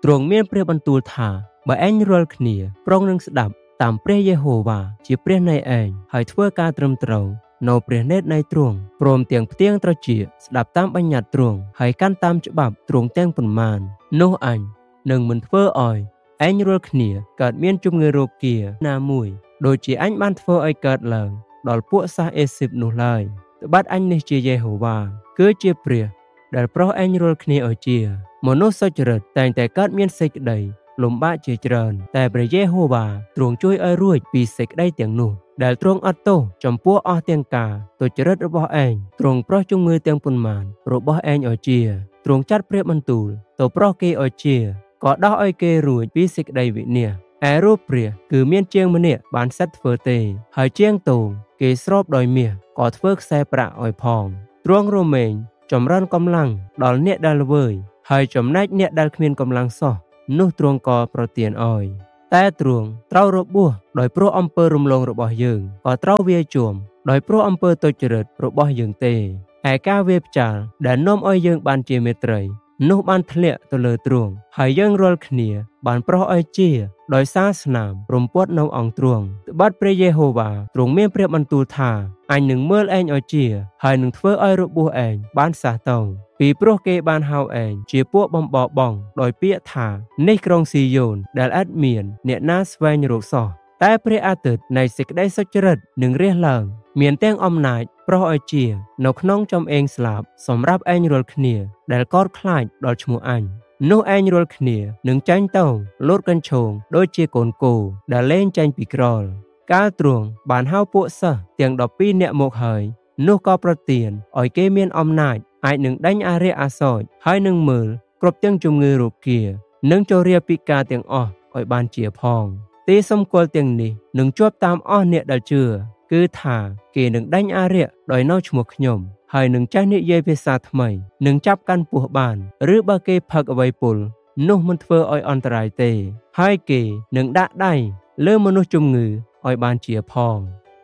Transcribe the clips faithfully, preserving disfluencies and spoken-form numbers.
ទ្រង់មានព្រះបន្ទូលថាបើឯងរាល់គ្នាប្រុងនឹងស្ដាប់តាមព្រះយេហូវ៉ាជាព្រះនៃឯងហើយធ្វើការត្រឹមត្រូវនៅព្រះនេតនៃទ្រង់ព្រមទាំងផ្ទៀងត្រចៀកស្ដាប់តាមបញ្ញត្តិទ្រង់ហើយកាន់តាមច្បាប់ទ្រង់ទាំងប៉ុន្មាននោះអញនឹងមិនធ្វើឲ្យឯងរាល់គ្នាកើតមានជំងឺរោគាណាមួយដូចជាអញបានធ្វើឲ្យកើតឡើងដល់ពួកសាសអេស៊ីបនោះឡើយត្បិតអញនេះជាយេហូវ៉ាគឺជាព្រះដែលប្រោសឯងរាល់គ្នាឲ្យជាមនុស្សសុចរិតតែងតែកើតមានសេចក្តីលំបាកជាច្រើនតែព្រះយេហូវ៉ាទ្រង់ជួយឲ្យរួចពីសេចក្តីទាំងនោះដែលទ្រង់អត់ទោសចំពោះអស់ទាំងការទុច្ចរិតរបស់ឯងទ្រង់ប្រោសជំងឺទាំងប៉ុន្មានរបស់ឯងឲ្យជាទ្រង់ចាត់ព្រះបន្ទូលទៅប្រោសគេឲ្យជាក៏ដោះឲ្យគេរួចពីសេចក្តីវិនាសឯរូបព្រះគឺមានជាងម្នាក់បានសិតធ្វើទេហើយជាងទងគេស្របដោយមាសក៏ធ្វើខ្សែប្រាក់ឲ្យផងទ្រង់រមែងចម្រើនកម្លាំងដល់អ្នកដែលល្វើយហើយចំណែកអ្នកដែលគ្មានកម្លាំងសោះនោះទ្រង់ក៏ប្រទានឲ្យតែទ្រង់ត្រូវរបួសដោយព្រោះអំពើរំលងរបស់យើងក៏ត្រូវវាយជួមដោយព្រោះអំពើទុច្ចរិតរបស់យើងទេឯការវាយផ្ចាលដែលនាំឲ្យយើងបានជាមេត្រីនោះបានធ្លាក់ទៅលើទ្រង់ហើយយើងរាល់គ្នាបានប្រោសឲ្យជាដោយសារស្នាមរំពាត់នៅអង្គទ្រង់ត្បិតព្រះយេហូវ៉ាទ្រង់មានព្រះបន្ទូលថាអញនឹងមើលឯងឲ្យជាហើយនឹងធ្វើឲ្យរបួសឯងបានសះទៅពីព្រោះគេបានហៅឯងជាពួកបំបបងដោយពាក្យថានេះក្រុងស៊ីយ៉ូនដែលឥតមានអ្នកណាស្វែងរកសោះតែព្រះអាទិត្យនៃសេចក្តីសុចរិតនឹងរះឡើងមានទាំងអំណាចប្រោសឲ្យជានៅក្នុងចំអេងស្លាបសម្រាប់ឯងរាល់គ្នាដែលកោតខ្លាចដល់ឈ្មោះអញនោះឯងរាល់គ្នានឹងចាញ់តោងលោតកញ្ឆោងដូចជាកូនគោដែលលែងចាញ់ពីក្រលកាលទ្រង់បានហៅពួកសិស្សទាំងដប់ពីរនាក់មកហើយនោះក៏ប្រទានឲ្យគេមានអំណាចអាចនឹងដេញអារក្សអាសោចហើយនឹងមើលគ្រប់ទាំងជំងឺរោគានិងជរាពិការទាំងអស់ឲ្យបានជាផងទីសម្គាល់ទាំងនេះនឹងជាប់តាមអស់អ្នកដែលជឿគឺថាគេនឹងដេញអារក្សដោយនៅឈ្មោះខ្ញុំហើយនឹងចេះនិយាយភាសាថ្មីនឹងចាប់កាន់ពស់បានឬបើគេផឹកអ្វីពុលនោះមិនធ្វើឲ្យអន្តរាយទេហើយគេនឹងដាក់ដៃលើមនុស្សជំងឺឲ្យបានជាផង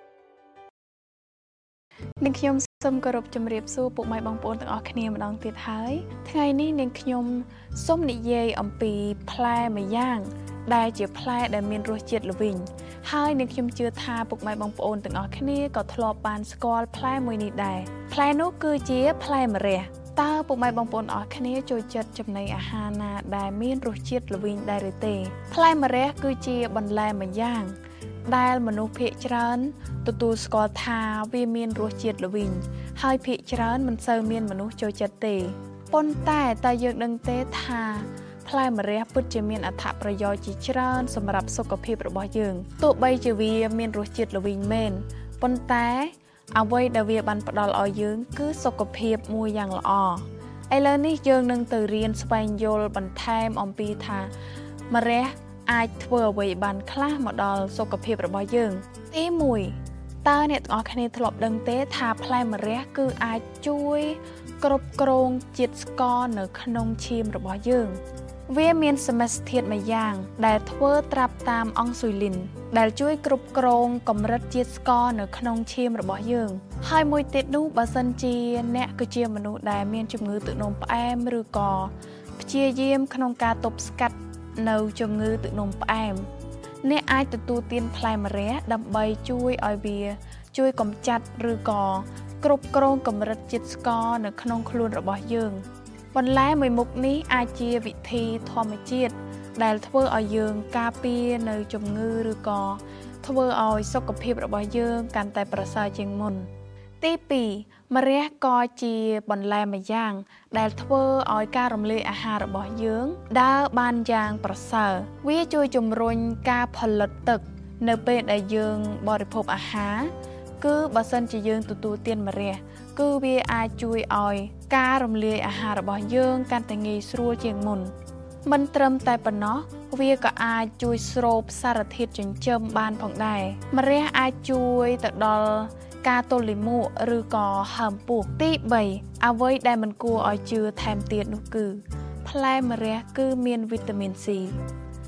នាងខ្ញុំសូមគោរពជម្រាបសួរពុកម៉ែបងប្អូនទាំងអស់គ្នាម្ដងទៀតហើយថ្ងៃនេះនាងខ្ញុំសូមនិយាយអំពីផ្លែម្យ៉ាងដែលជាផ្លែដែលមានរសជាតិល្វីងហើយនាងខ្ញុំជឿថាពុកម៉ែបងប្អូនទាំងអស់គ្នាក៏ធ្លាប់បានស្គាល់ផ្លែមួយនេះដែរផ្លែនោះគឺជាផ្លែម្រះតើពុកម៉ែបងប្អូនអស់គ្នាចូលចិត្តចំណីអាហារណាដែលមានរសជាតិល្វីងដែរឬទេផ្លែម្រះគឺជាបន្លែម្យ៉ាងដែលមនុស្សភាគច្រើនទទួលស្គាល់ថាវាមានរសជាតិល្វីងហើយភាគច្រើនមិនសូវមានមនុស្សចូលចិត្តទេប៉ុន្តែតើយើងដឹងទេថាផ្លែម្រះពិតជាមានអត្ថប្រយោជន៍ជាច្រើនសម្រាប់សុខភាពរបស់យើងទោះបីជាវាមានរសជាតិល្វីងមែនប៉ុន្តែអ្វីដែលវាបានផ្ដល់ឲ្យយើងគឺសុខភាពមួយយ៉ាងល្អឥឡូវនេះយើងនឹងទៅរៀនស្វែងយល់បន្ថែមអំពីថាម្រះអាចធ្វើអ្វីបានខ្លះមកដល់សុខភាពរបស់យើងទីមួយតើអ្នកទាំងអស់គ្នាធ្លាប់ដឹងទេថាផ្លែម្រះគឺអាចជួយគ្រប់គ្រងជាតិស្ករនៅក្នុងឈាមរបស់យើងវាមានសមាសធាតុមួយយ៉ាងដែលធ្វើត្រាប់តាមអង់ស៊ុយលីនដែលជួយគ្រប់គ្រងកម្រិតជាតិស្ករនៅក្នុងឈាមរបស់យើងហើយមួយទៀតនោះបើសិនជាអ្នកគឺជាមនុស្សដែលមានជំងឺទឹកនោមផ្អែមឬក៏ព្យាយាមក្នុងការទប់ស្កាត់នៅជំងឺទឹកនោមផ្អែមអ្នកអាចទទួលទានផ្លែម្រះដើម្បីជួយឲ្យវាជួយកម្ចាត់ឬក៏គ្រប់គ្រងកម្រិតជាតិស្ករនៅក្នុងខ្លួនរបស់យើងបន្លែមួយមុខនេះអាចជាវិធីធម្មជាតិដែលធ្វើឲ្យយើងការពារនៅជំងឺឬក៏ធ្វើឲ្យសុខភាពរបស់យើងកាន់តែប្រសើរជាងមុនទីពីរម្រះក៏ជាបន្លែម្យ៉ាងដែលធ្វើឲ្យការរំលាយអាហាររបស់យើងដើរបានយ៉ាងប្រសើរវាជួយជំរុញការផលិតទឹកនៅពេលដែលយើងបរិភោគអាហារគឺបើសិនជាយើងទទួលទានម្រះគឺវាអាចជួយឲ្យការរំលាយអាហាររបស់យើងកាន់តែងាយស្រួលជាងមុនមិនត្រឹមតែប៉ុណ្ណោះវាក៏អាចជួយស្រូបសារធាតុចិញ្ចឹមបានផងដែរម្រះអាចជួយទៅដល់ការទល់លាមកឬក៏ហើមពោះទីបីអ្វីដែលមិនគួរឲ្យជឿថែមទៀតនោះគឺផ្លែម្រះគឺមានវីតាមីន C ត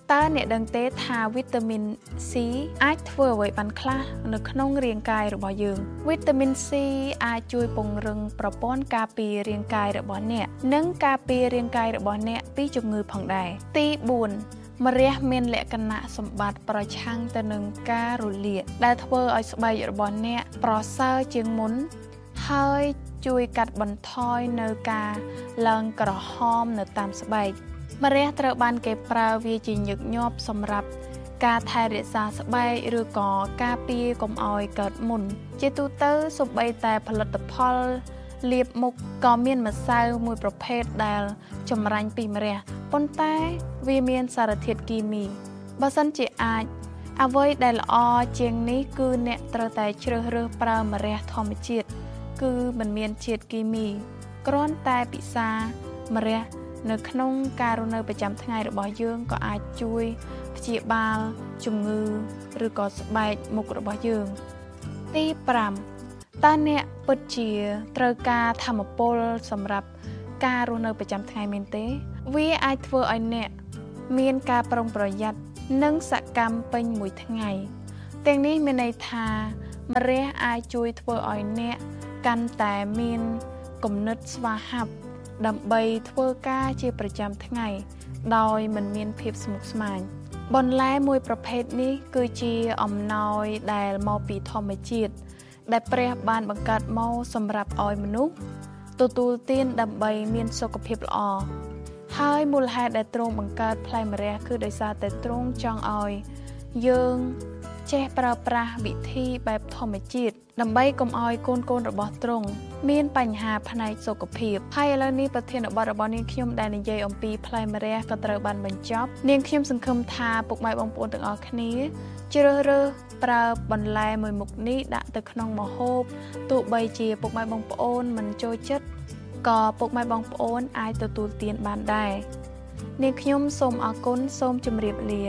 តើអ្នកដឹងទេថាវីតាមីន C អាចធ្វើអ្វីបានខ្លះនៅក្នុងរាងកាយរបស់យើងវីតាមីន C អាចជួយពង្រឹងប្រព័ន្ធការពាររាងកាយរបស់អ្នកនិងការពាររាងកាយរបស់អ្នកពីជំងឺផងដែរទីបួនម្រះមានលក្ខណៈសម្បត្តិប្រឆាំងទៅនឹងការរលាកដែលធ្វើឲ្យស្បែករបស់អ្នកប្រសើរជាងមុនហើយជួយកាត់បន្ថយនៅការឡើងក្រហមនៅតាមស្បែកម្រះត្រូវបានគេប្រើវាជាញឹកញាប់សម្រាប់ការថែរក្សាស្បែកឬក៏ការពារកុំឲ្យកើតមុនជាទូទៅសូម្បីតែផលិតផលលាបមុខក៏មានម្សៅមួយប្រភេទដែលចម្រាញ់ពីម្រះប៉ុន្តែវាមានសារធាតុគីមីបើសិនជាអាចអ្វីដែលល្អជាងនេះគឺអ្នកត្រូវតែជ្រើសរើសប្រើម្រះធម្មជាតិគឺមិនមានជាតិគីមីគ្រាន់តែពិសាម្រះនៅក្នុងការរស់នៅប្រចាំថ្ងៃរបស់យើងក៏អាចជួយព្យាបាលជំងឺឬក៏ស្បែកមុខរបស់យើងទីប្រាំតើអ្នកពិតជាត្រូវការធម្មពលសម្រាប់ការរស់នៅប្រចាំថ្ងៃមែនទេវាអាចធ្វើឲ្យអ្នកមានការប្រុងប្រយ័ត្ននិងសកម្មពេញមួយថ្ងៃទាំងនេះមានន័យថាម្រះអាចជួយធ្វើឲ្យអ្នកកាន់តែមានគំនិតស្វាហាប់ដើម្បីធ្វើការជាប្រចាំថ្ងៃដោយមិនមានភាពស្មុគស្មាញបន្លែមួយប្រភេទនេះគឺជាអំណោយដែលមកពីធម្មជាតិដែលព្រះបានបង្កើតមកសម្រាប់ឲ្យមនុស្សទទួលទានដើម្បីមានសុខភាពល្អហើយមូលហេតុដែលទ្រង់បង្កើតផ្លែម្រះគឺដោយសារតែទ្រង់ចង់ឲ្យយើងចេះប្រើប្រាស់វិធីបែបធម្មជាតិដើម្បីកុំឲ្យកូនកូនរបស់ទ្រង់មានបញ្ហាផ្នែកសុខភាពហើយឥឡូវនេះប្រធានបទរបស់នាងខ្ញុំដែលនិយាយអំពីផ្លែម្រះក៏ត្រូវបានបញ្ចប់នាងខ្ញុំសង្ឃឹមថាពុកម៉ែបងប្អូនទាំងអស់គ្នាជ្រើសរើសប្រើបន្លែមួយមុខនេះដាក់ទៅក្នុងម្ហូបទោះបីជាពុកម៉ែបងប្អូនមិនចូលចិត្តក៏ពុកម៉ែបងប្អូនអាចទទួលទានបានដែរនាងខ្ញុំសូមអរគុណសូមជម្រាបលា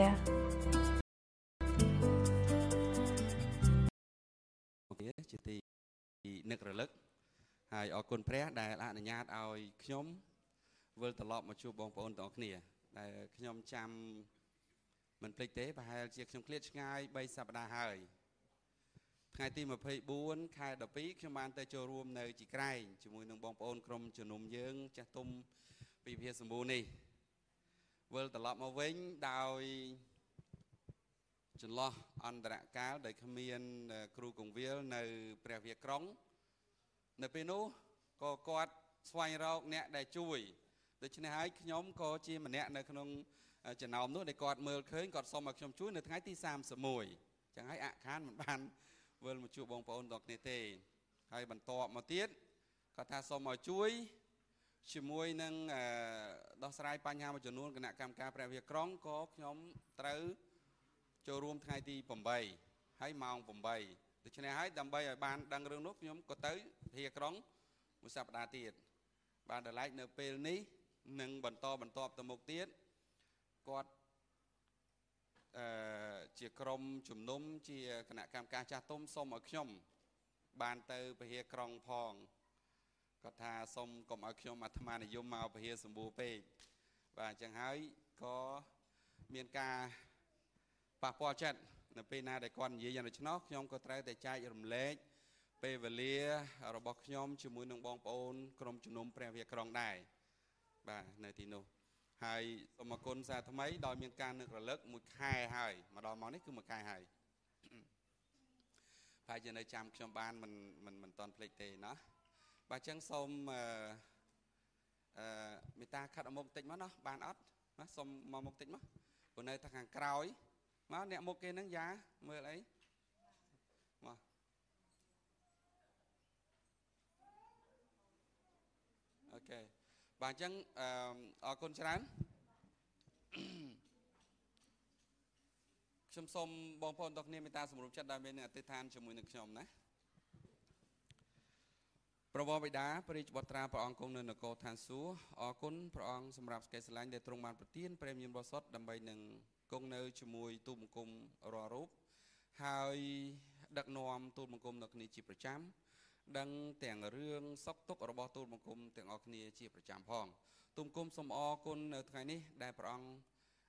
ជាទីនឹករលឹកហើយអរគុណព្រះដែលអនុញ្ញាតឲ្យខ្ញុំវិលត្រឡប់មកជួបបងប្អូនទាំងអស់គ្នាដែលខ្ញុំចាំមិនភ្លេចទេប្រហែលជាខ្ញុំឃ្លាតឆ្ងាយបីសប្តាហ៍ហើយថ្ងៃទីម្ភៃបួនខែដប់ពីរខ្ញុំបានទៅចូលរួមនៅជីក្រែងជាមួយនឹងបងប្អូនក្រុមជំនុំយើងចាស់ទុំពីភាសម្បូរនេះវិលត្រឡប់មកវិញដោយចន្លោះអន្តរកាលដែលគ្មានគ្រូកងវិលនៅព្រះវិហារក្រុងនៅពេលនោះក៏គាត់ស្វែងរកអ្នកដែលជួយដូច្នេះហើយខ្ញុំក៏ជាម្នាក់នៅក្នុងចំណោមនោះដែលគាត់មើលឃើញគាត់សុំឲ្យខ្ញុំជួយនៅថ្ងៃទីសាមសិបមួយចឹងហើយអខានមិនបានវិលមកជួបបងប្អូនទាំងគ្នាទេហើយបន្ទាប់មកទៀតគាត់ថាសុំឲ្យជួយជាមួយនឹងដោះស្រាយបញ្ហាមួយចំនួនគណៈកម្មការព្រះវិហារក្រុងក៏ខ្ញុំត្រូវចូលរួមថ្ងៃទីប្រាំបីហើយម៉ោងប្រាំបីដូច្នេះហើយដើម្បីឲ្យបានដឹងរឿងនោះខ្ញុំក៏ទៅវិហារក្រុងមួយសប្តាហ៍ទៀតបានដល់ឡែកនៅពេលនេះនឹងបន្តបន្តទៅមុខទៀតគាត់អឺជាក្រុមជំនុំជាគណៈកម្មការចាស់ទុំសូមឲ្យខ្ញុំបានទៅវិហារក្រុងផងគាត់ថាសូមកុំឲ្យខ្ញុំអាត្មានិយមមកវិហារសម្បូរពេកបាទអញ្ចឹងហើយក៏មានការប៉ះពាល់ចិត្តនៅពេលណាដែលគាត់និយាយយ៉ាងដូច្នោះខ្ញុំក៏ត្រូវតែចែករំលែកពេលវេលារបស់ខ្ញុំជាមួយនឹងបងប្អូនក្រុមជំនុំព្រះវិហារក្រុងដែរបាទនៅទីនោះហើយសូមអរគុណសារថ្មីដោយមានការនឹករលឹកមួយខែហើយមកដល់មកនេះគឺមួយខែហើយហើយជានៅចាំខ្ញុំបានមិនមិនមិនតន់ភ្លេចទេណាបាទអញ្ចឹងសូមអឺអឺមេតាខាត់អមុខតិចមកណាបានអត់ណាសូមមកមុខតិចមកព្រោះនៅខាងក្រោយមកអ្នកមុខគេហ្នឹងយ៉ាមើលអីមកអូខេបាទអញ្ចឹងអឺអរគុណច្រើនខ្ញុំសូមបងប្អូនទាំងគ្នាមេត្តាសម្រុំចិត្តដោយមានអធិដ្ឋានជាមួយនឹងខ្ញុំណាព្រះវរបិតាព្រះរាជបុត្រាព្រះអង្គគង់នៅនគរឋានសួគ៌អរគុណព្រះអង្គសម្រាប់សេចក្តីស្រឡាញ់ដែលទ្រង់បានប្រទានព្រះមានបរិសុទ្ធដើម្បីនឹងគង់នៅជាមួយទូលបង្គំរាល់រូបហើយដឹកនាំទូលបង្គំដល់គ្នាជាប្រចាំដឹងទាំងរឿងសុខទុក្ខរបស់ទូលបង្គំទាំងអស់គ្នាជាប្រចាំផងទូលបង្គំសូមអរគុណនៅថ្ងៃនេះដែលព្រះអង្គ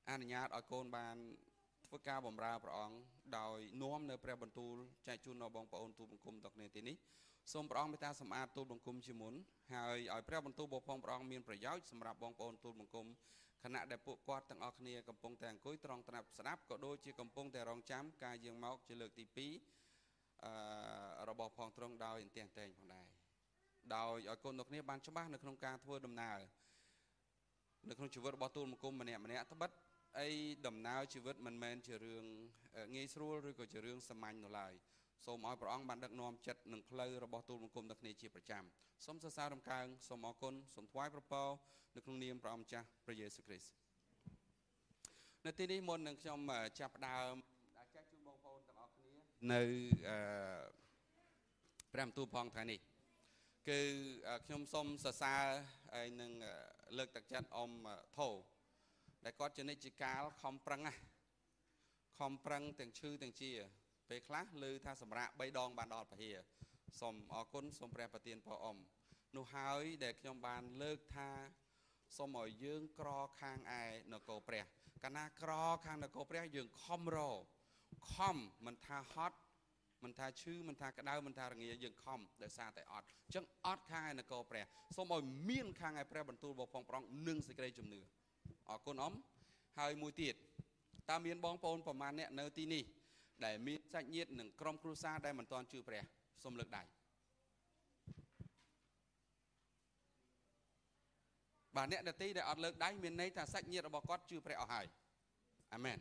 អនុញ្ញាតឲ្យកូនបានធ្វើការបម្រើព្រះអង្គដោយនាំនៅព្រះបន្ទូលចែកជូនដល់បងប្អូនទូលបង្គំដល់គ្នាទីនេះសូមព្រះអង្គមេត្តាសម្អាតទូលបង្គំជាមុនហើយឲ្យព្រះបន្ទូលរបស់ព្រះអង្គមានប្រយោជន៍សម្រាប់បងប្អូនទូលបង្គំខណៈដែលពួកគាត់ទាំងអស់គ្នាកំពុងតែអង្គុយត្រង់ត្រាប់ស្ដាប់ក៏ដូចជាកំពុងតែរងចាំការយាងមកជាលើកទីពីរអឺរបស់ផងត្រង់ដោយអន្ទះតែងផងដែរដោយឲ្យកូនទាំងគ្នាបានច្បាស់នៅក្នុងការធ្វើដំណើរនៅក្នុងជីវិតរបស់ទូលបង្គំម្នាក់ម្នាក់ត្បិតអីដំណើរជីវិតមិនមែនជារឿងងាយស្រួលឬក៏ជារឿងសាមញ្ញនោះឡើយសូមឲ្យព្រះអង្គបានដឹកនាំចិត្តនិងផ្លូវរបស់ទូលបង្គំទាំងគ្នាជាប្រចាំសូមសរសើររំកើងសូមអរគុណសូមថ្វាយប្រពោនៅក្នុងនាមព្រះអង្គម្ចាស់ព្រះយេស៊ូវគ្រីស្ទនៅទីនេះមុននឹងខ្ញុំចាប់ផ្ដើមអាចចែកជូនបងប្អូនទាំងអស់គ្នានៅអឺព្រះបន្ទូលផងថ្ងៃនេះគឺខ្ញុំសូមសរសើរហើយនឹងលើកទឹកចិត្តអមថោដែលគាត់ជានិច្ចកាលខំប្រឹងណាខំប្រឹងទាំងឈឺទាំងជាពេលខ្លះឮថាសម្រាប់បីដងបានដល់ពហិសូមអរគុណសូមព្រះប្រទានពរអមនោះហើយដែលខ្ញុំបានលើកថាសូមឲ្យយើងក្រខាងឯនគរព្រះកាលណាក្រខាងនគរព្រះយើងខំរខំមិនថាហត់មិនថាឈឺមិនថាក្តៅមិនថារងាយើងខំដោយសារតែអត់អញ្ចឹងអត់ខាងឯនគរព្រះសូមឲ្យមានខាងឯព្រះបន្ទូលរបស់ផងប្រងនិងសេចក្តីជំនឿអរគុណអមហើយមួយទៀតតើមានបងប្អូនប្រមាណអ្នកនៅទីនេះដែលមានសាច់ញាតិនិងក្រុមគ្រួសារដែលមិនទាន់ជឿព្រះសូមលើកដៃបាទអ្នកដទៃដែលអត់លើកដៃមានន័យថាសាច់ញាតិរបស់គាត់ជឿព្រះអស់ហើយអាមែន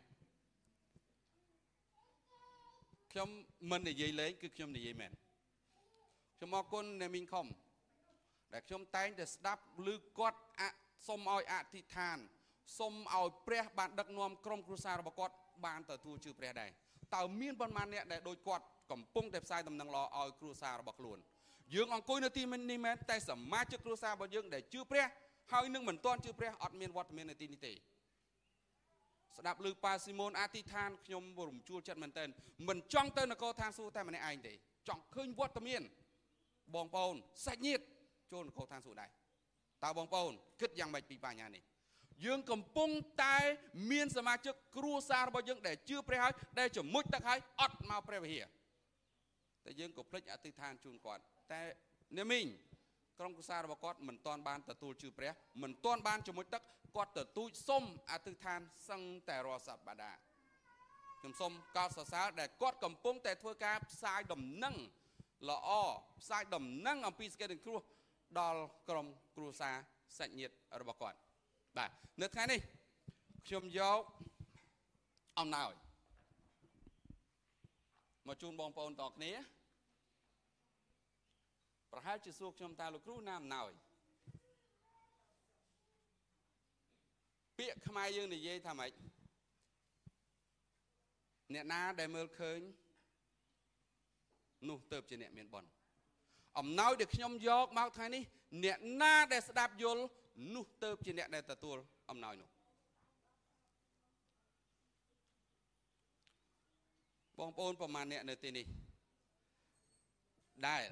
ខ្ញុំមិននិយាយលេងគឺខ្ញុំនិយាយមែនខ្ញុំអរគុណអ្នកមីងខំដែលខ្ញុំតែងតែស្ដាប់ឮគាត់អសូមឲ្យអធិដ្ឋានសូមឲ្យព្រះបានដឹកនាំក្រុមគ្រួសាររបស់គាត់បានទទួលជឿព្រះដែរតើមានប៉ុន្មានអ្នកដែលដូចគាត់កំពុងតែផ្សាយដំណឹងល្អឲ្យគ្រួសាររបស់ខ្លួនយើងអង្គុយនៅទីនេះមែនតែសមាជិកគ្រួសាររបស់យើងដែលជឿព្រះហើយនឹងមិនទាន់ជឿព្រះអត់មានវត្តមាននៅទីនេះទេស្ដាប់ឮប៉ាស៊ីម៉ូនអធិដ្ឋានខ្ញុំរំជួលចិត្តមែនទែនមិនចង់ទៅនគរឋានសួគ៌តែម្នាក់ឯងទេចង់ឃើញវត្តមានបងប្អូនសាច់ញាតិចូលនគរឋានសួគ៌ដែរតើបងប្អូនគិតយ៉ាងម៉េចពីបញ្ហានេះយើងកំពុងតែមានសមាជិកគ្រួសាររបស់យើងដែលជឿព្រះហើយដែលជាមួយទឹកហើយអត់មកព្រះវិហារតែយើងក៏ភ្លេចអធិដ្ឋានជូនគាត់តែអ្នកមីងក្រុមគ្រួសាររបស់គាត់មិនទាន់បានទទួលជឿព្រះមិនទាន់បានជាមួយទឹកគាត់ទទូចសុំអធិដ្ឋានសឹងតែរាល់សប្តាហ៍ខ្ញុំសូមកោតសរសើរដែលគាត់កំពុងតែធ្វើការផ្សាយដំណឹងល្អផ្សាយដំណឹងអំពីសេចក្តីគ្រោះដល់ក្រុមគ្រួសារសាច់ញាតិរបស់គាត់បាទនៅថ្ងៃនេះខ្ញុំយកអំណោយមកជូនបងប្អូនតគ្នាប្រហែលជាសួរខ្ញុំតើលោកគ្រូណាអំណោយពាក្យខ្មែរយើងនិយាយថាម៉េចអ្នកណាដែលមើលឃើញនោះទៅជាអ្នកមានបុណ្យអំណោយដែលខ្ញុំយកមកថ្ងៃនេះអ្នកណាដែលស្ដាប់យល់នោះទៅជាអ្នកដែលទទួលអំណោយនោះបងប្អូនប្រមាណអ្នកនៅទីនេះដែល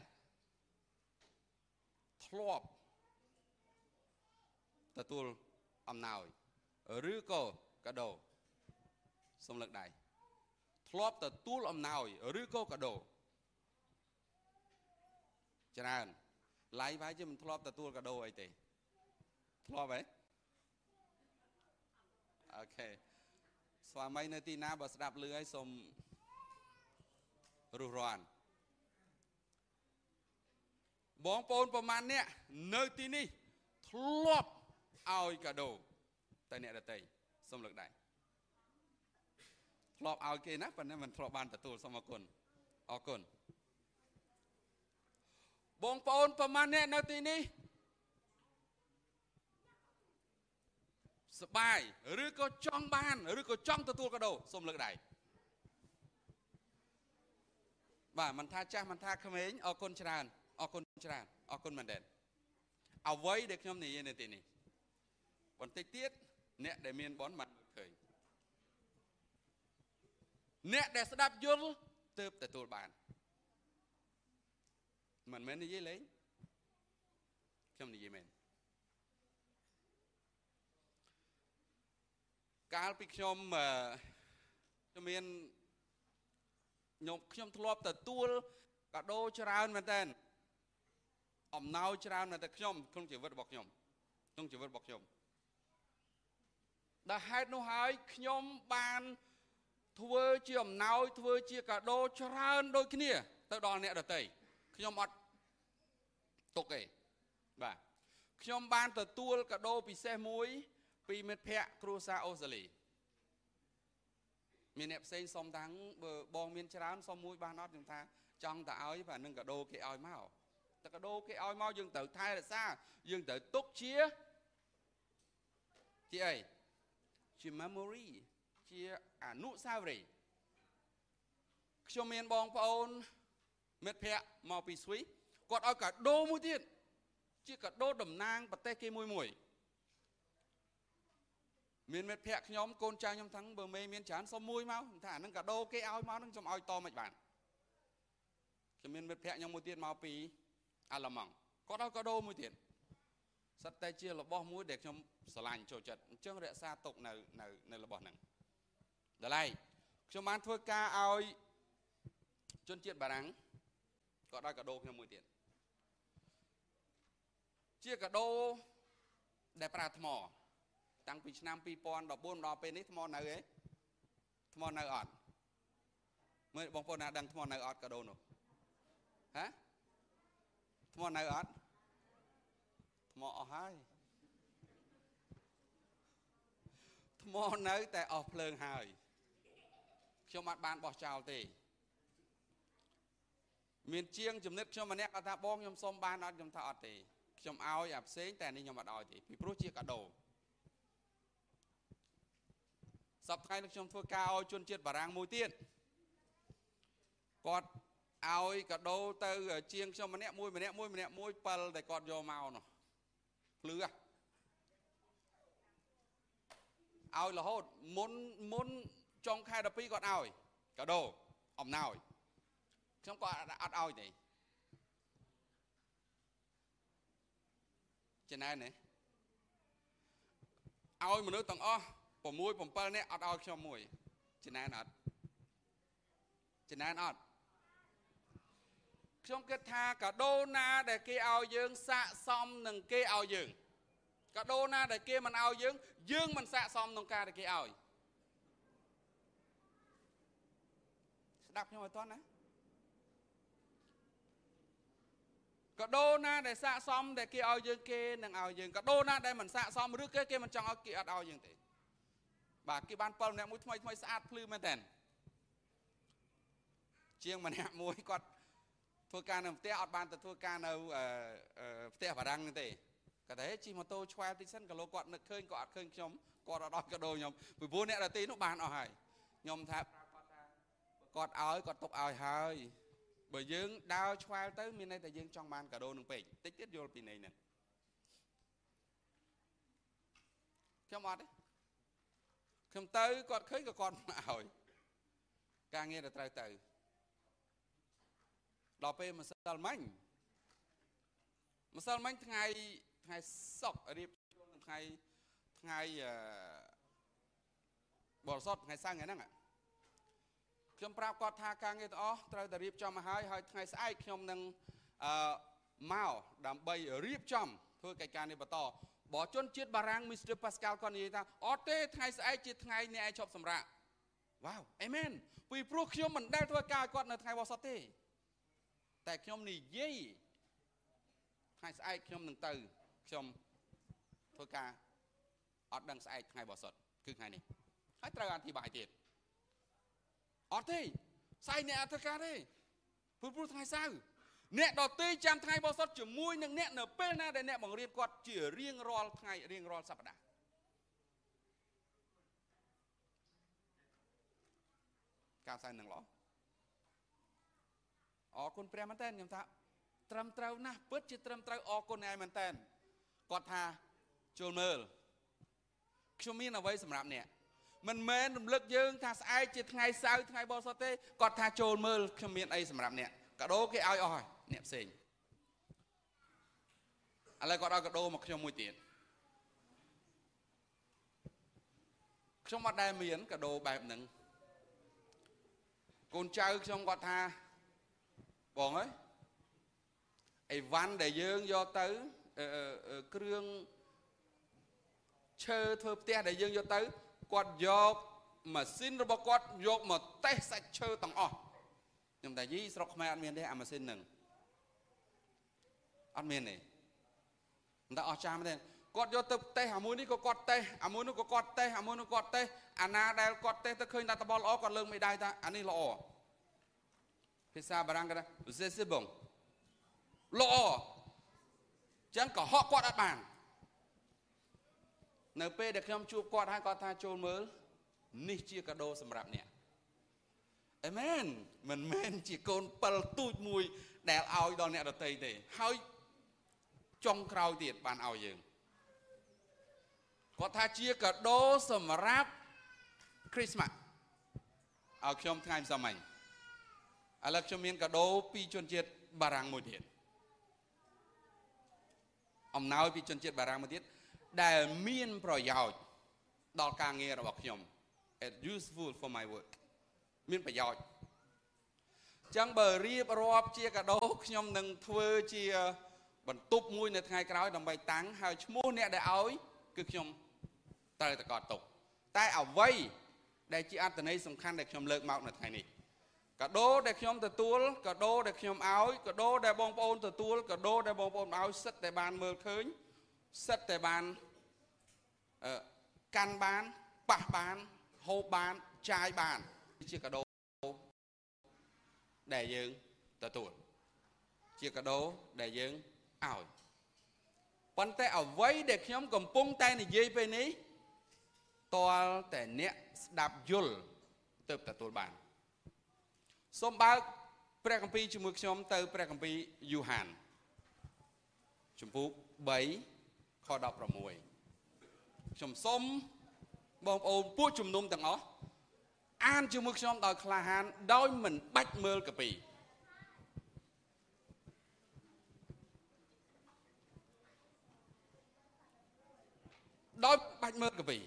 ធ្លាប់ទទួលអំណោយឬក៏កាដូសូមលើកដៃធ្លាប់ទទួលអំណោយឬក៏កាដូច្រើនឡាយវាយជាមិនធ្លាប់ទទួលកាដូអីទេធ្លាប់ហ៎អូខេស្វាមីនៅទីណាបើស្ដាប់ឮហើយសូមរុះរាន់បងប្អូនប្រមាណអ្នកនៅទីនេះធ្លាប់ឲ្យកាដូតែអ្នកដទៃសូមលើកដៃធ្លាប់ឲ្យគេណាប៉ុន្តែមិនធ្លាប់បានទទួលសូមអរគុណអរគុណបងប្អូនប្រមាណអ្នកនៅទីនេះសបាយឬក៏ចង់បានឬក៏ចង់ទទួលកាដូសូមលើកដៃបាទមិនថាចាស់មិនថាក្មេងអរគុណច្រើនអរគុណច្រើនអរគុណមែនទែនអ្វីដែលខ្ញុំនិយាយនៅទីនេះបន្តិចទៀតអ្នកដែលមានបុណ្យមិនឃើញអ្នកដែលស្ដាប់យល់ទើបទទួលបានមិនមែននិយាយលេងខ្ញុំនិយាយមែនកាលពីខ្ញុំខ្ញុំមានខ្ញុំខ្ញុំធ្លាប់ទទួលកាដូច្រើនមែនតើអំណោយច្រើនមែនតើខ្ញុំក្នុងជីវិតរបស់ខ្ញុំក្នុងជីវិតរបស់ខ្ញុំដែលហេតុនោះហើយខ្ញុំបានធ្វើជាអំណោយធ្វើជាកាដូច្រើនដូចគ្នាទៅដល់អ្នកដទៃខ្ញុំអត់ទុកទេបាទខ្ញុំបានទទួលកាដូពិសេសមួយពីមិត្តភ័ក្តិគ្រួសារអូស្ត្រាលីមានអ្នកផ្សេងសុំតាំងបើបងមានច្រើនសុំមួយបានអត់ខ្ញុំថាចង់តែឲ្យបាទនឹងកាដូគេឲ្យមកតែកាដូគេឲ្យមកយើងត្រូវថែរក្សាយើងត្រូវទុកជាជាអីជា memory ជាអនុស្សាវរីយ៍ខ្ញុំមានបងប្អូនមិត្តភ័ក្តិមកពីស្វីសគាត់ឲ្យកាដូមួយទៀតជាកាដូតំណាងប្រទេសគេមួយមួយមានមិត្តភ័ក្តិខ្ញុំកូនចៅខ្ញុំទាំងបើមេមានច្រើនសុំមួយមកថាអានឹងកាដូគេឲ្យមកនឹងខ្ញុំឲ្យតមិនបានខ្ញុំមានមិត្តភ័ក្តិខ្ញុំមួយទៀតមកពីអាឡម៉ង់គាត់ឲ្យកាដូមួយទៀតសិតតែជារបស់មួយដែលខ្ញុំស្រឡាញ់ចូលចិត្តអញ្ចឹងរក្សាទុកនៅនៅនៅរបស់ហ្នឹងដល់ហើយខ្ញុំបានធ្វើការឲ្យជនជាតិបារាំងគាត់ឲ្យកាដូខ្ញុំមួយទៀតជាកាដូដែលប្រើថ្មតាំងពីឆ្នាំពីរពាន់ដប់បួនដល់ពេលនេះថ្មនៅឯថ្មនៅអត់មើលបងប្អូនណាដឹងថ្មនៅអត់កាដូនោះហ៎ថ្មនៅអត់ថ្មអស់ហើយថ្មនៅតែអស់ភ្លើងហើយខ្ញុំអត់បានបោះចោលទេមានជាងចំណិតខ្ញុំម្នាក់គាត់ថាបងខ្ញុំសុំបានអត់ខ្ញុំថាអត់ទេខ្ញុំឲ្យអាផ្សេងតែនេះខ្ញុំអត់ឲ្យទេពីព្រោះជាកាដូសប្តាហ៍នេះខ្ញុំធ្វើការឲ្យជនជាតិបារាំងមួយទៀតគាត់ឲ្យកាដូទៅជាងខ្ញុំម្នាក់មួយម្នាក់មួយម្នាក់មួយប៉ិលតែគាត់យកមកនោះភ្លឺឲ្យរហូតមុនមុនចុងខែដប់ពីរគាត់ឲ្យកាដូអំណោយខ្ញុំក៏អត់ឲ្យទេចំណែននេះឲ្យមនុស្សទាំងអស់6 7នាក់អត់ឲ្យខ្ញុំមួយចំណែនអត់ចំណែនអត់ខ្ញុំគិតថាកាដូណាដែលគេឲ្យយើងស័ក្តិសមនឹងគេឲ្យយើងកាដូណាដែលគេមិនឲ្យយើងយើងមិនស័ក្តិសមនឹងការដែលគេឲ្យស្ដាប់ខ្ញុំឲ្យតន់ណាកាដូណាដែលស័ក្តិសមដែលគេឲ្យយើងគេនឹងឲ្យយើងកាដូណាដែលមិនស័ក្តិសមឬគេគេមិនចង់ឲ្យគេអត់ឲ្យយើងទេបាទគេបាន7ម្នាក់មួយថ្មីថ្មីស្អាតភ្លឺមែនតើជាងម្នាក់មួយគាត់ធ្វើការនៅផ្ទះអត់បានទៅធ្វើការនៅផ្ទះបារាំងទេគាត់ថាជិះម៉ូតូឆ្វែលតិចសិនក៏លោកគាត់នឹកឃើញគាត់អត់ឃើញខ្ញុំគាត់អត់ឲ្យកាដូខ្ញុំពីព្រោះអ្នកដទៃនោះបានអស់ហើយខ្ញុំថាគាត់ឲ្យគាត់ទុកឲ្យហើយបើយើងដើរឆ្វែលទៅមានន័យថាយើងចង់បានកាដូនឹងពេកតិចទៀតយល់ពីន័យហ្នឹងខ្ញុំអត់ទេខ្ញុំទៅគាត់ឃើញក៏គាត់មកឲ្យការងារទៅត្រូវទៅដល់ពេលម្សិលមិញម្សិលមិញថ្ងៃថ្ងៃសុក្ររៀបជុំថ្ងៃថ្ងៃបរិសុទ្ធថ្ងៃសៅរ៍ថ្ងៃហ្នឹងខ្ញុំប្រាប់គាត់ថាការងារទាំងអស់ត្រូវតែរៀបចំមកហើយហើយថ្ងៃស្អែកខ្ញុំនឹងអឺមកដើម្បីរៀបចំធ្វើកិច្ចការនេះបន្តបើជនជាតិបារាំង Mister Pascal គាត់និយាយថាអត់ទេថ្ងៃស្អែកជាថ្ងៃអ្នកឯងឈប់សម្រាកវ៉ាវអេមែនពីព្រោះខ្ញុំមិនដែលធ្វើការឲ្យគាត់នៅថ្ងៃបរិសុទ្ធទេតែខ្ញុំនិយាយថ្ងៃស្អែកខ្ញុំនឹងទៅខ្ញុំធ្វើការអត់ដឹងស្អែកថ្ងៃបរិសុទ្ធគឺថ្ងៃនេះហើយត្រូវអធិប្បាយទៀតអត់ទេស្អែកអ្នកអត់ធ្វើការទេព្រោះព្រោះថ្ងៃសៅរ៍អ្នកដទៃចាំថ្ងៃបរិសុទ្ធជាមួយនឹងអ្នកនៅពេលណាដែលអ្នកបង្រៀនគាត់ជារៀងរាល់ថ្ងៃរៀងរាល់សប្តាហ៍ការសៅរ៍នឹងល្អអរគុណព្រះមែនតើខ្ញុំថាត្រឹមត្រូវណាស់ពិតជាត្រឹមត្រូវអរគុណឯងមែនតើគាត់ថាចូលមើលខ្ញុំមានអ្វីសម្រាប់អ្នកមិនមែនរំលឹកយើងថាស្អែកជាថ្ងៃសៅរ៍ថ្ងៃបរិសុទ្ធទេគាត់ថាចូលមើលខ្ញុំមានអីសម្រាប់អ្នកកាដូគេឲ្យអស់ហើយអ្នកផ្សេងឥឡូវគាត់ឲ្យកាដូមកខ្ញុំមួយទៀតខ្ញុំអត់ដែលមានកាដូបែបហ្នឹងកូនចៅខ្ញុំគាត់ថាបងអើយអីវ៉ាន់ដែលយើងយកទៅគ្រឿងឈើធ្វើផ្ទះដែលយើងយកទៅគាត់យកម៉ាស៊ីនរបស់គាត់យកមកតេស្តសាច់ឈើទាំងអស់ខ្ញុំតែយីស្រុកខ្មែរអត់មានទេអាម៉ាស៊ីនហ្នឹងអត់មានទេមិនតែអស់ចាមទេគាត់យកទៅតេស្តអាមួយនេះក៏គាត់តេស្តអាមួយនោះក៏គាត់តេស្តអាមួយនោះគាត់តេស្តអាណាដែលគាត់តេស្តទៅឃើញថាតបល្អគាត់លើកមេដៃថាអានេះល្អភាសាបារាំងគេថា c'est bon ល្អចឹងក៏ហកគាត់អត់បាននៅពេលដែលខ្ញុំជួបគាត់ហើយគាត់ថាចូលមើលនេះជាកាដូសម្រាប់អ្នកអេមែនមិនមែនជាកូនពិលទូចមួយដែលឲ្យដល់អ្នកដទៃទេហើយចុងក្រោយទៀតបានឲ្យយើងគាត់ថាជាកាដូសម្រាប់ Christmas ឲ្យខ្ញុំថ្ងៃម្សិលមិញឥឡូវខ្ញុំមានកាដូពីជនជាតិបារាំងមួយទៀតអំណោយពីជនជាតិបារាំងមួយទៀតដែលមានប្រយោជន៍ដល់ការងាររបស់ខ្ញុំ It's useful for my work មានប្រយោជន៍ចឹងបើរៀបរាប់ជាកាដូខ្ញុំនឹងធ្វើជាបន្ទប់មួយនៅថ្ងៃក្រោយដើម្បីតាំងហើយឈ្មោះអ្នកដែលឲ្យគឺខ្ញុំត្រូវតែកត់ទុកតែអ្វីដែលជាអត្ថន័យសំខាន់ដែលខ្ញុំលើកមកនៅថ្ងៃនេះកាដូដែលខ្ញុំទទួលកាដូដែលខ្ញុំឲ្យកាដូដែលបងប្អូនទទួលកាដូដែលបងប្អូនឲ្យសិតតែបានមើលឃើញសិតតែបានអឺកាន់បានប៉ះបានហូបបានចាយបានជាកាដូដែលយើងទទួលជាកាដូដែលយើងឲ្យប៉ុន្តែអ្វីដែលខ្ញុំកំពុងតែនិយាយពេលនេះតលតែអ្នកស្ដាប់យល់ទើបទទួលបានសូមបើកព្រះគម្ពីរជាមួយខ្ញុំទៅព្រះគម្ពីរយូហានជំពូកបីខដប់ប្រាំមួយខ្ញុំសូមបងប្អូនពួកជំនុំទាំងអស់អានជាមួយខ្ញុំដោយក្លាហានដោយមិនបាច់មើលកាពីដោយបាច់មើលកាពី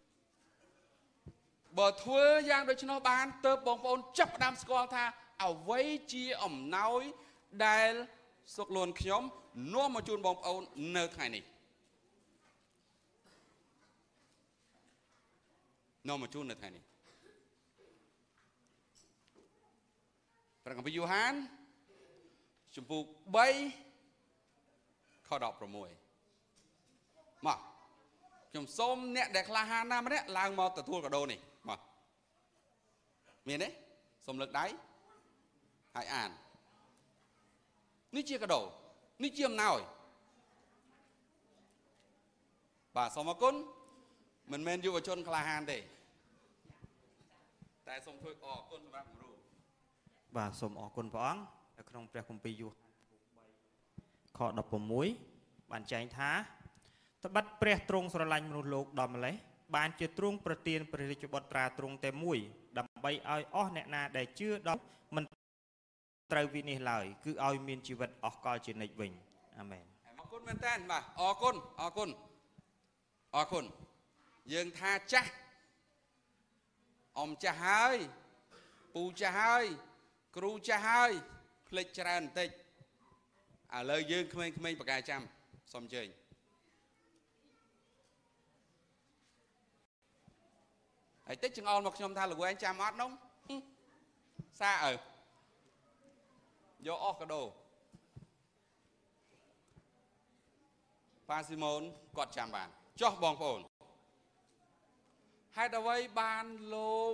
បើធ្វើយ៉ាងដូច្នោះបានទើបបងប្អូនចាប់ផ្ដើមស្គាល់ថាអ្វីជាអំណោយដែលសុកលួនខ្ញុំនាំមកជូនបងប្អូននៅថ្ងៃនេះនាំមកជូននៅថ្ងៃនេះព្រះគម្ពីរយូហានជំពូកបីខដប់ប្រាំមួយមកខ្ញុំសូមអ្នកដែលក្លាហានណាម្នាក់ឡើងមកទទួលកាដូនេះមកមានទេសូមលើកដៃហើយអាននេះជាកាដូនេះជាអំណោយបាទសូមអរគុណមិនមែនយុវជនក្លាហានទេតែសូមធ្វើអរគុណសម្រាប់គំរូបាទសូមអរគុណព្រះអង្គនៅក្នុងព្រះគម្ពីរយូហានខដប់ប្រាំមួយបានចែងថាត្បិតព្រះទ្រង់ស្រឡាញ់មនុស្សលោកដល់ម្លេះបានជាទ្រង់ប្រទានព្រះរាជបុត្រាទ្រង់តែមួយដើម្បីឲ្យអស់អ្នកណាដែលជឿដល់មិនត្រូវវិនិច្ឆ័យឡើយគឺឲ្យមានជីវិតអស់កលជានិច្ចវិញអាមែនអរគុណមែនតើបាទអរគុណអរគុណអរគុណយើងថាចាស់អមចាស់ហើយពូចាស់ហើយគ្រូចាស់ហើយភ្លេចច្រើនបន្តិចឥឡូវយើងក្មេងៗបកាយចាំសូមអញ្ជើញហើយតិចចង្អុលមកខ្ញុំថាលោកឯងចាំអត់នោះសាអើយកអស់កាដូប៉ាស៊ីម៉ូនគាត់ចាំបានចុះបងប្អូនហេតុអ្វីបានលោក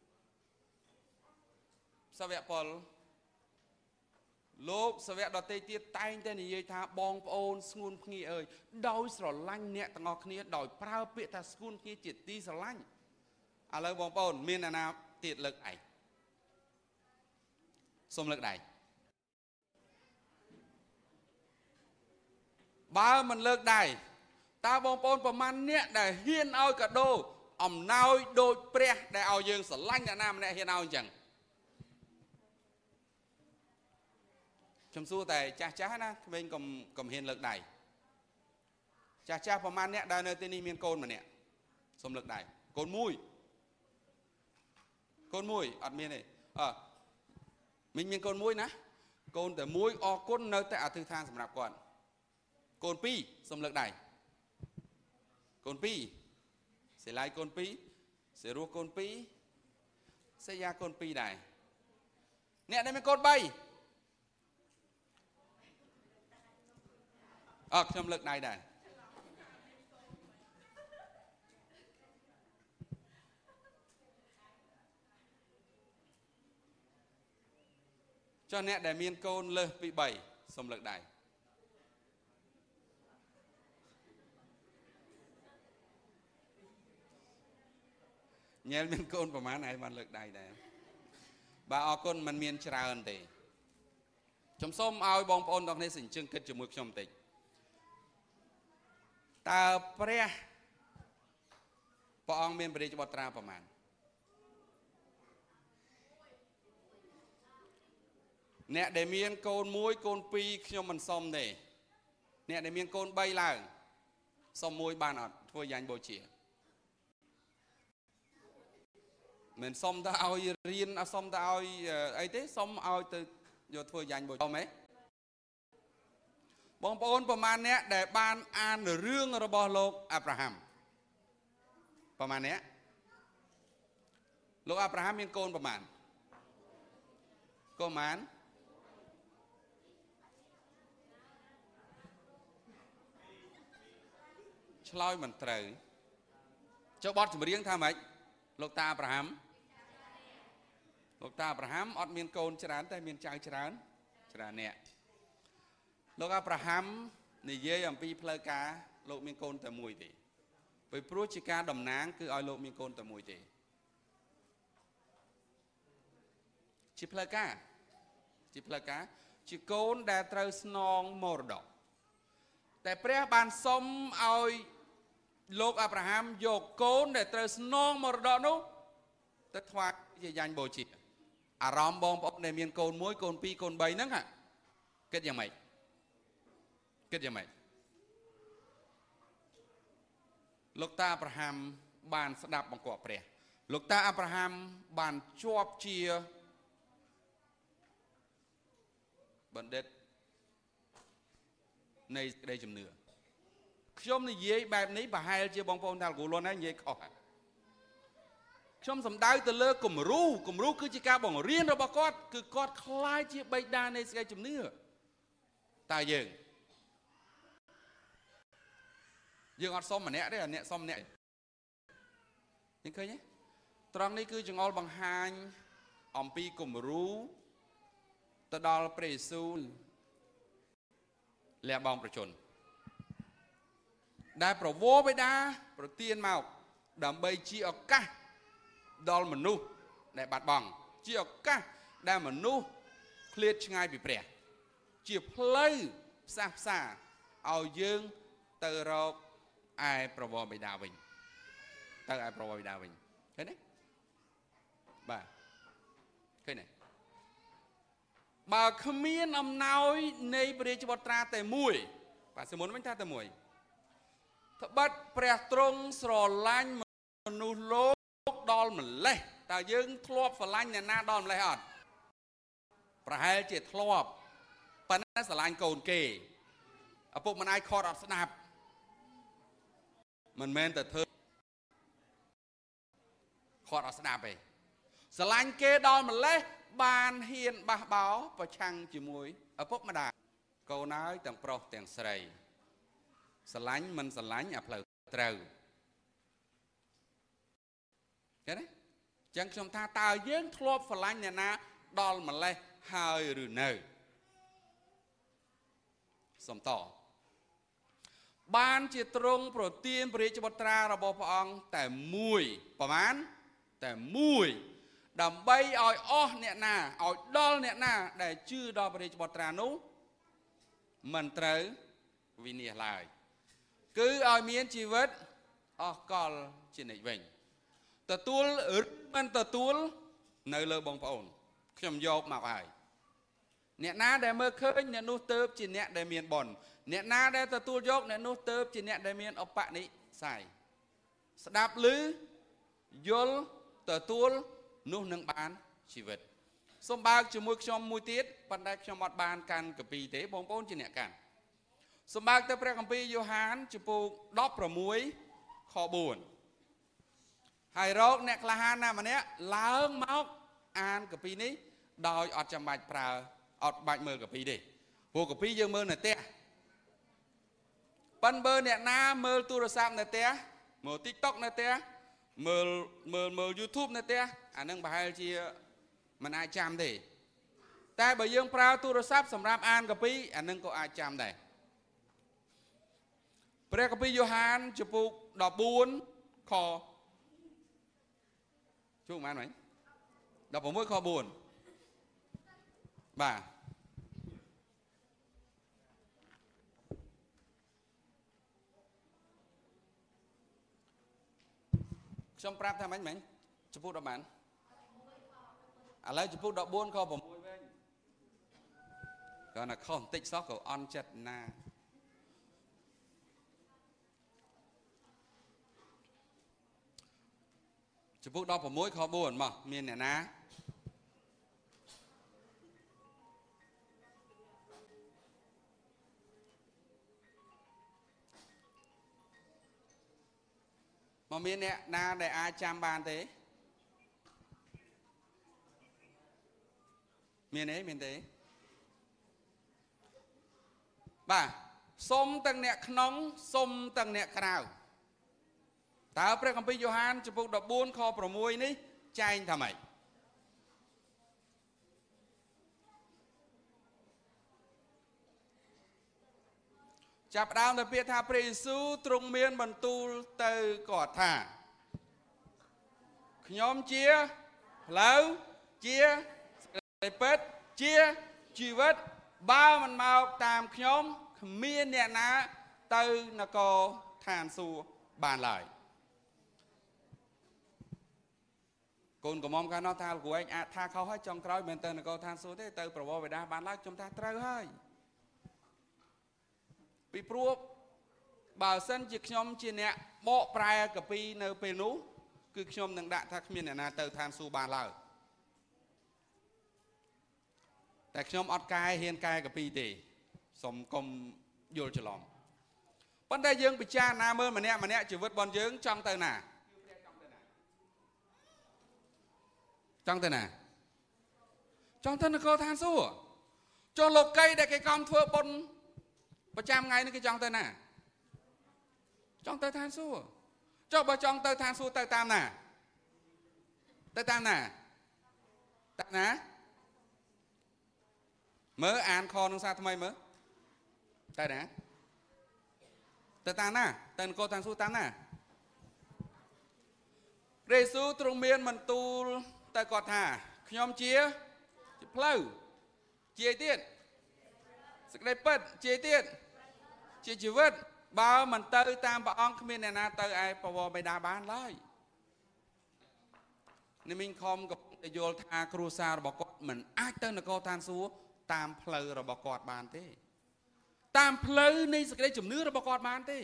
សាវកពលលោកសាវកដតេទៀតតែងតែនិយាយថាបងប្អូនស្ងួនភ្ងាអើយដោយស្រឡាញ់អ្នកទាំងអស់គ្នាដោយប្រើពាក្យថាស្ងួនភ្ងាជាទីស្រឡាញ់ឥឡូវបងប្អូនមានអ្នកណាទៀតលើកឯងសូមលើកដៃបើមិនលើកដៃតើបងប្អូនប្រមាណអ្នកដែលហ៊ានឲ្យកាដូអំណោយដូចព្រះដែលឲ្យយើងស្រឡាញ់អ្នកណាម្នាក់ហ៊ានឲ្យអញ្ចឹងខ្ញុំសួរតែចាស់ចាស់ណាក្មេងកុំកុំហ៊ានលើកដៃចាស់ចាស់ប្រមាណអ្នកដែលនៅទីនេះមានកូនម្នាក់សូមលើកដៃកូនមួយកកូនមួយអត់មានទេអឺមិញមានកូនមួយណាកូនតែមួយអរគុណនៅតែអធិដ្ឋានសម្រាប់គាត់កូនពីរសូមលើកដៃកូនពីរសេឡាយកូនពីរសេរស់កូនពីរសេយ៉ាកូនពីរដែរអ្នកដែលមានកូនបីអើខ្ញុំលើកដៃដែរចុះអ្នកដែលមានកូនលើសពីបីសូមលើកដៃញ៉ែលមានកូនប្រហែលឯងបានលើកដៃដែរបាទអរគុណมันមានច្រើនទេខ្ញុំសូមឲ្យបងប្អូនទាំងនេះសិញ្ជឹងគិតជាមួយខ្ញុំបន្តិចតើព្រះព្រះអង្គមានព្រះរាជបុត្រាប្រមាណអ្នកដែលមានកូនមួយកូនពីរខ្ញុំមិនសុំទេអ្នកដែលមានកូនបីឡើងសុំមួយបានអត់ធ្វើយ៉ាញ់បូជាមិនសុំទៅឲ្យរៀនអត់សុំទៅឲ្យអីទេសុំឲ្យទៅយកធ្វើយ៉ាញ់បូជាអត់ទេបងប្អូនប្រមាណអ្នកដែលបានអានរឿងរបស់លោកអាប់រ៉ាហាំប្រមាណអ្នកលោកអាប់រ៉ាហាំមានកូនប្រមាណកូនប្រមាណឆ្លើយមិនត្រូវចុះបទចម្រៀងថាម៉េចលោកតាអាប់រ៉ាហាំលោកតាអាប់រ៉ាហាំអត់មានកូនច្រើនតែមានចៅច្រើនច្រើនអ្នកលោកអាប់រ៉ាហាំនិយាយអំពីផ្លូវការលោកមានកូនតែមួយទេពីព្រោះជាការតំណាងគឺឲ្យលោកមានកូនតែមួយទេជាផ្លូវការជាផ្លូវការជាកូនដែលត្រូវស្នងមរតកតែព្រះបានសុំឲ្យលោកអាប់រ៉ាហាំយកកូនដែលត្រូវស្នងមរតកនោះទៅថ្វាយជាយ៉ាញ់បូជាអារម្មណ៍បងប្អូនដែលមានកូនមួយកូនពីរកូនបីហ្នឹងគិតយ៉ាងម៉េចគិតយ៉ាងម៉េចលោកតាអាប់រ៉ាហាំបានស្ដាប់បង្គាប់ព្រះលោកតាអាប់រ៉ាហាំបានជាប់ជាបណ្ឌិតនៃក្តីជំនឿខ្ញុំនិយាយបែបនេះប្រហែលជាបងប្អូនតាល់គូលន់ហើយនិយាយខុសហើយខ្ញុំសំដៅទៅលើគំរូគំរូគឺជាការបង្រៀនរបស់គាត់គឺគាត់ខ្លាចជាបិតានៃសេចក្តីជំនឿតើយើងយើងអត់សុំម្នាក់ទេអ្នកសុំម្នាក់យើងឃើញទេត្រង់នេះគឺចង្អុលបង្ហាញអំពីគំរូទៅដល់ព្រះយេស៊ូវលះបង់ប្រជញ្ញដែលប្រវោបិតាប្រទានមកដើម្បីជាឱកាសដល់មនុស្សដែលបាត់បង់ជាឱកាសដែលមនុស្សឃ្លាតឆ្ងាយពីព្រះជាផ្លូវផ្សះផ្សាឲ្យយើងទៅរកឯប្រវោបិតាវិញទៅឯប្រវោបិតាវិញឃើញទេបាទឃើញទេបើគ្មានអំណោយនៃព្រះរាជបុត្រាតែមួយបាទសមុនវិញថាតែមួយត្បិតព្រះទ្រង់ស្រឡាញ់មនុស្សលោកដល់ម្លេះតើយើងធ្លាប់ស្រឡាញ់អ្នកណាដល់ម្លេះអត់ប្រហែលជាធ្លាប់ប៉ុន្តែស្រឡាញ់កូនគេឪពុកម្ដាយខត់អត់ស្ដាប់មិនមែនតែធ្វើខត់អត់ស្ដាប់ទេស្រឡាញ់គេដល់ម្លេះបានហ៊ានបះបោប្រឆាំងជាមួយឪពុកម្ដាយកូនហើយទាំងប្រុសទាំងស្រីស្រឡាញ់មិនស្រឡាញ់អាផ្លូវត្រូវឃើញទេចឹងខ្ញុំថាតើយើងធ្លាប់ស្រឡាញ់អ្នកណាដល់ម្លេះហើយឬនៅសូមតបានជាទ្រង់ប្រទានព្រះរាជបុត្រារបស់ព្រះអង្គតែមួយប្រហែលតែមួយដើម្បីឲ្យអស់អ្នកណាឲ្យដល់អ្នកណាដែលជឿដល់ព្រះរាជបុត្រានោះមិនត្រូវវិនាសឡើយគឺឲ្យមានជីវិតអស់កលជានិច្ចវិញទទួលឬមិនទទួលនៅលើបងប្អូនខ្ញុំយកមកហើយអ្នកណាដែលមើលឃើញអ្នកនោះទៅជាអ្នកដែលមានបុណ្យអ្នកណាដែលទទួលយកអ្នកនោះទៅជាអ្នកដែលមានឧបនិស្ស័យស្ដាប់ឮយល់ទទួលនោះនឹងបានជីវិតសូមបើកជាមួយខ្ញុំមួយទៀតប៉ុន្តែខ្ញុំអត់បានកាន់កាពីទេបងប្អូនជាអ្នកកាន់សូមបើកទៅព្រះគម្ពីរយ៉ូហានចំពោះដប់ប្រាំមួយខបួនហើយរកអ្នកក្លាហានណាម្នាក់ឡើងមកអានកាពីនេះដោយអត់ចាំបាច់ប្រើអត់បាច់មើលកាពីទេព្រោះកាពីយើងមើលនៅផ្ទះប៉ុន្តែបើអ្នកណាមើលទូរស័ព្ទនៅផ្ទះមើល TikTok នៅផ្ទះមើលមើលមើល YouTube នៅផ្ទះអានឹងប្រហែលជាមិនអាចចាំទេតែបើយើងប្រើទូរស័ព្ទសម្រាប់អានកាពីអានឹងក៏អាចចាំដែរព្រះគម្ពីរយ៉ូហានចំពោះដប់បួនខជួបបានไหมដប់ប្រាំមួយខបួនបាទខ្ញុំប្រាប់ថាម៉េចមែនចំពោះដប់បានឥឡូវចំពោះដប់បួនខប្រាំមួយវិញគាត់ណាខុសបន្តិចសោះក៏អន់ចិត្តណាចំពោះដប់ប្រាំមួយខបួនមកមានអ្នកណាមកមានអ្នកណាដែលអាចចាំបានទេមានទេមានទេបាទសុំទាំងអ្នកក្នុងសុំទាំងអ្នកក្រៅតើព្រះគម្ពីរយ៉ូហានចំពុកដប់បួនខប្រាំមួយនេះចែងថាម៉េចចាប់ដើមទៅពាក្យថាព្រះយេស៊ូវទ្រង់មានបន្ទូលទៅគាត់ថាខ្ញុំជាផ្លូវជាសេចក្តីពិតជាជីវិតបើមិនមកតាមខ្ញុំគ្មានអ្នកណាទៅនគរឋានសួគ៌បានឡើយកូនកំមុំកាលនោះថាលោកគ្រូឯងអាចថាខុសហើយចង់ក្រោយមិនទៅនគរឋានសួគ៌ទេទៅប្រវត្តិបិតាបានឡើយខ្ញុំថាត្រូវហើយពីព្រោះបើសិនជាខ្ញុំជាអ្នកបកប្រែកាពីនៅពេលនោះគឺខ្ញុំនឹងដាក់ថាគ្មានអ្នកណាទៅឋានសួគ៌បានឡើយតែខ្ញុំអត់កែហ៊ានកែកាពីទេសូមកុំយល់ច្រឡំប៉ុន្តែយើងពិចារណាមើលម្នាក់ម្នាក់ជីវិតរបស់យើងចង់ទៅណាចង់ទៅណាចង់ទៅនគរឋានសួគ៌ចុះលោកីដែលគេកំធ្វើបុណ្យប្រចាំថ្ងៃនេះគេចង់ទៅណាចង់ទៅឋានសួគ៌ចុះបើចង់ទៅឋានសួគ៌ទៅតាមណាទៅតាមណាតាមណាមើលអានខនឹងសារថ្មីមើលទៅណាទៅតាមណាទៅនគរឋានសួគ៌តាមណាព្រះយេស៊ូវទ្រង់មានបន្ទូលទៅគាត់ថាខ្ញុំជាផ្លូវជាទៀតសេចក្តីពិតជាទៀតជាជីវិតបើមិនទៅតាមព្រះអង្គគ្មានអ្នកណាទៅឯប្រវត្តិបិតាបានឡើយនិមិញខំកំពុងតែយល់ថាគ្រួសាររបស់គាត់មិនអាចទៅនគរឋានសួគ៌តាមផ្លូវរបស់គាត់បានទេតាមផ្លូវនៃសេចក្តីជំនឿរបស់គាត់បានទេ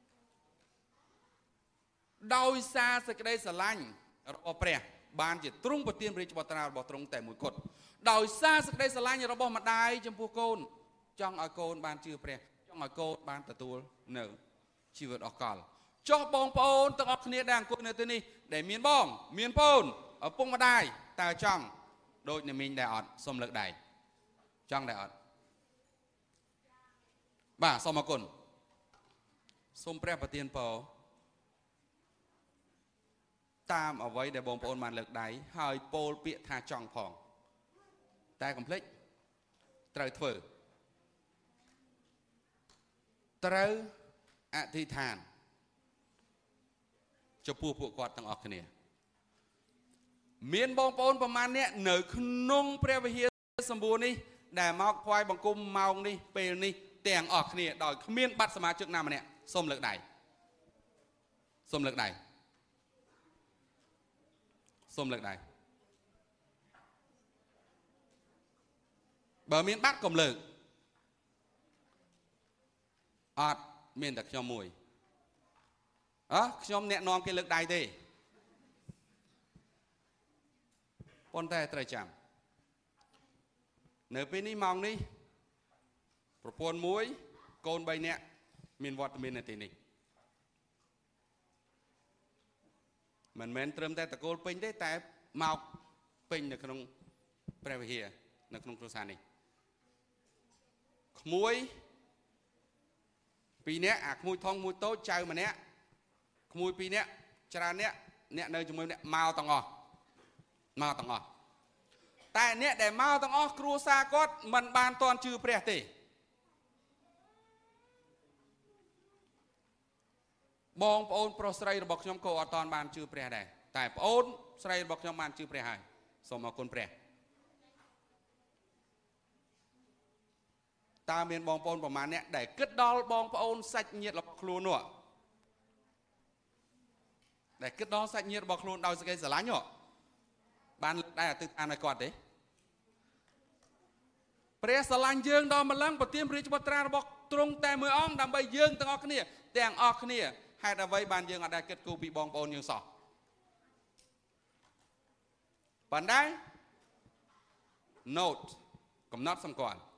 ដោយសារសេចក្តីស្រឡាញ់របស់ព្រះបានជាទ្រង់ប្រទានរាជបត្រារបស់ទ្រង់តែមួយគត់ដោយសារសេចក្តីស្រឡាញ់របស់ម្ដាយចំពោះកូនចង់ឲ្យកូនបានជឿព្រះចង់ឲ្យកូនបានទទួលនៅជីវិតអកលចុះបងប្អូនទាំងអស់គ្នាដែលអង្គុយនៅទីនេះដែលមានបងមានប្អូនឪពុកម្ដាយតើចង់ដូចអ្នកមីងដែរអត់សូមលើកដៃចង់ដែរអត់បាទសូមអរគុណសូមព្រះប្រទានពរតាមអ្វីដែលបងប្អូនបានលើកដៃហើយពោលពាក្យថាចង់ផងតែកុំភ្លេចត្រូវធ្វើត្រូវអធិដ្ឋានចំពោះពួកគាត់ទាំងអស់គ្នាមានបងប្អូនប្រមាណអ្នកនៅក្នុងព្រះវិហារសម្បូរនេះដែលមកថ្វាយបង្គំម៉ោងនេះពេលនេះទាំងអស់គ្នាដោយគ្មានបាត់សមាជិកណាម្នាក់សូមលើកដៃសូមលើកដៃសូមលើកដៃបើមានបាត់កុំលើកអត់មានតែខ្ញុំមួយអើខ្ញុំអ្នកនាំគេលើកដៃទេប៉ុន្តែត្រូវចាំនៅពេលនេះម៉ោងនេះប្រពន្ធមួយកូន3នាក់មានវត្តមាននៅទីនេះមិនមែនត្រឹមតែតកូលពេញទេតែមកពេញនៅក្នុងព្រះវិហារនៅក្នុងគ្រួសារនេះក្មួយពីរនាក់អាក្មួយធំមួយតូចចៅម្នាក់ក្មួយពីរនាក់ច្រើនអ្នកអ្នកនៅជាមួយអ្នកមកទាំងអស់មកទាំងអស់តែអ្នកដែលមកទាំងអស់គ្រួសារគាត់មិនបានតន់ជឿព្រះទេបងប្អូនប្រុសស្រីរបស់ខ្ញុំក៏អត់តន់បានជឿព្រះដែរតែប្អូនស្រីរបស់ខ្ញុំបានជឿព្រះហើយសូមអរគុណព្រះតើមានបងប្អូនប្រមាណអ្នកដែលគិតដល់បងប្អូនសាច់ញាតិរបស់ខ្លួននោះដែលគិតដល់សាច់ញាតិរបស់ខ្លួនដោយសេចក្តីស្រឡាញ់នោះបានដែរអតិថិដ្ឋានឲ្យគាត់ទេព្រះស្រឡាញ់យើងដល់ម្លឹងប្រទានព្រះរាជបុត្រារបស់ទ្រង់តែមួយអង្គដើម្បីយើងទាំងអស់គ្នាទាំងអស់គ្នាហេតុអ្វីបានយើងអត់ដែលគិតគូរពីបងប្អូនយើងសោះប៉ុន្តែ note កំណត់សម្គាល់